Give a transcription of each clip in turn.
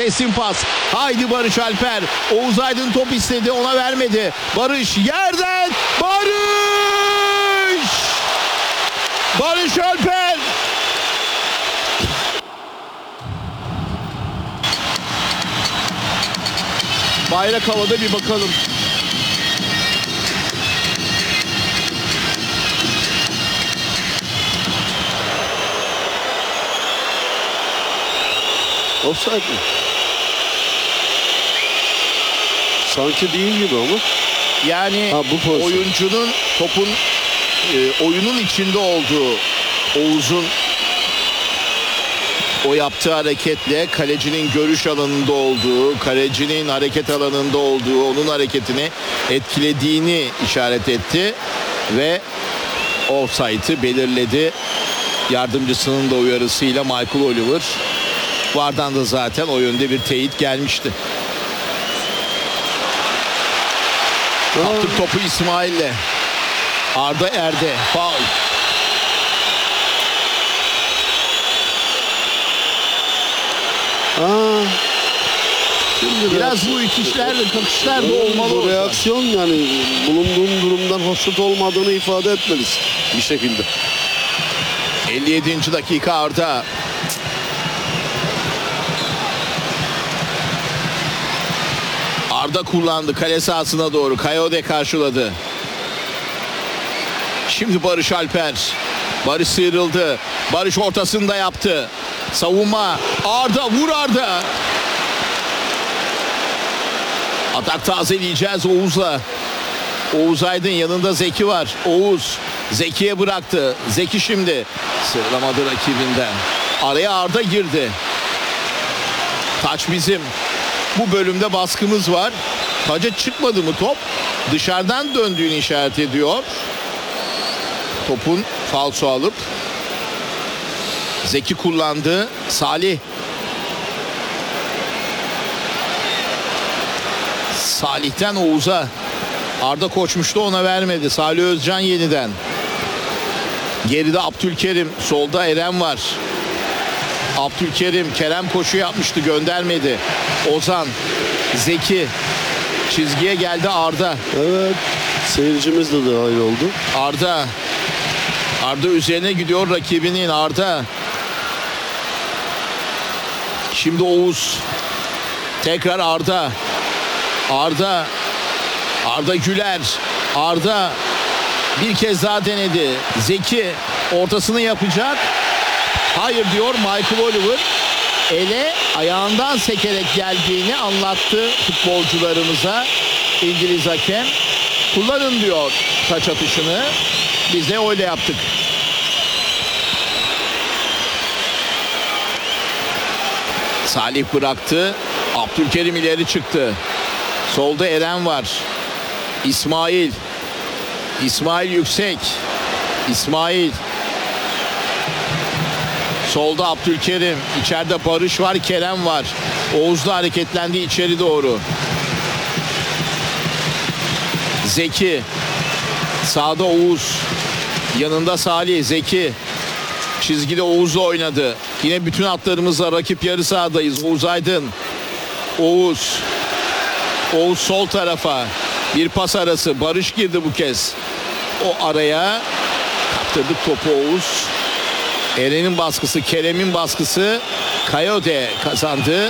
Teslim pas. Haydi Barış Alper. Oğuz Aydın top istedi, ona vermedi. Barış yerden. Barış! Barış Alper! Bayrak havada, bir bakalım. Offside mi? Sanki değil gibi ama. Yani bu pozisyon. oyuncunun topun oyunun içinde olduğu, Oğuz'un o yaptığı hareketle kalecinin görüş alanında olduğu, kalecinin hareket alanında olduğu, onun hareketini etkilediğini işaret etti ve offside'ı belirledi. Yardımcısının da uyarısıyla Michael Oliver. VAR'dan da zaten o yönde bir teyit gelmişti. Kaptık topu İsmail'le. Arda Erde. Faul. Şimdi Biraz bu itişler, kakışlar da olmalı. Bu orada. reaksiyon, yani bulunduğun durumdan hoşnut olmadığını ifade etmelisin bir şekilde. 57. dakika Arda. Arda kullandı kale sahasına doğru. Kayode karşıladı. Şimdi Barış Alper. Barış sıyrıldı. Barış ortasında yaptı. Savunma. Arda, vur Arda. Atak tazeleyeceğiz Oğuz'la. Oğuz Aydın, yanında Zeki var. Oğuz Zeki'ye bıraktı. Zeki şimdi sırlamadı rakibinden. Araya Arda girdi. Taç bizim. Bu bölümde baskımız var. Taca çıkmadı mı top? Dışarıdan döndüğünü işaret ediyor. Topun falso alıp Zeki kullandı. Salih. Salih'ten Oğuz'a. Arda koşmuştu, ona vermedi. Salih Özcan yeniden. Geride Abdülkerim. Solda Eren var. Abdülkerim. Kerem koşu yapmıştı, göndermedi. Ozan. Zeki. Çizgiye geldi Arda. Evet. Seyircimiz de dahil oldu. Arda. Arda üzerine gidiyor rakibinin. Arda. Şimdi Oğuz. Tekrar Arda. Arda. Arda Güler. Arda bir kez daha denedi. Zeki ortasını yapacak. Hayır diyor Michael Oliver. Ele ayağından sekerek geldiğini anlattı futbolcularımıza İngiliz hakem. Kullanın diyor taç atışını. Biz de öyle yaptık. Salih bıraktı. Abdülkerim ileri çıktı. Solda Eren var. İsmail. İsmail yüksek. İsmail. Solda Abdülkerim. İçeride Barış var, Kerem var. Oğuz da hareketlendi içeri doğru. Zeki. Sağda Oğuz. Yanında Salih. Zeki. Çizgide Oğuz'la oynadı. Yine bütün hatlarımızla rakip yarı sahadayız. Oğuz Aydın. Oğuz. Oğuz sol tarafa. Bir pas arası. Barış girdi bu kez. O araya kaptırdık topu Oğuz. Eren'in baskısı, Kerem'in baskısı. Kayode kazandı.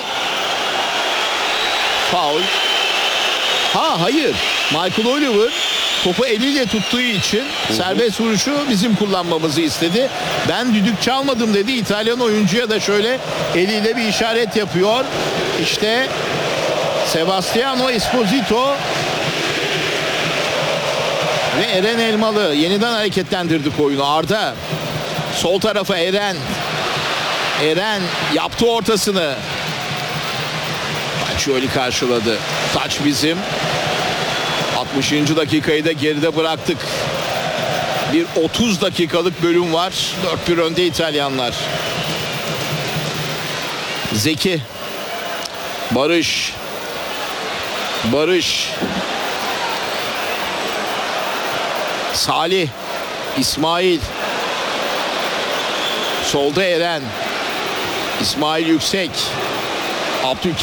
Faul. Hayır. Michael Oliver topu eliyle tuttuğu için serbest vuruşu bizim kullanmamızı istedi. Ben düdük çalmadım dedi. İtalyan oyuncuya da şöyle eliyle bir işaret yapıyor. İşte Sebastiano Esposito ve Eren Elmalı yeniden hareketlendirdik oyunu. Arda sol tarafa, Eren. Eren yaptı ortasını. Pacioli karşıladı. Taç bizim. 60. dakikayı da geride bıraktık. Bir 30 dakikalık bölüm var. 4-1 önde İtalyanlar. Zeki. Barış. Barış. Salih. İsmail. Solda Eren. İsmail yüksek. Abdülkerim.